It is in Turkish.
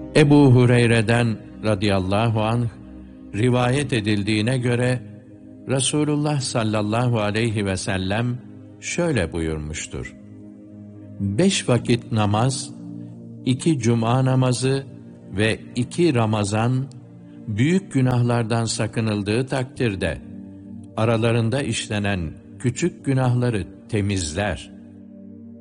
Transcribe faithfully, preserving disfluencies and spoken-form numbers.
Ebu Hureyre'den radıyallahu anh rivayet edildiğine göre Resulullah sallallahu aleyhi ve sellem şöyle buyurmuştur: Beş vakit namaz, iki cuma namazı ve iki Ramazan, büyük günahlardan sakınıldığı takdirde, aralarında işlenen küçük günahları temizler.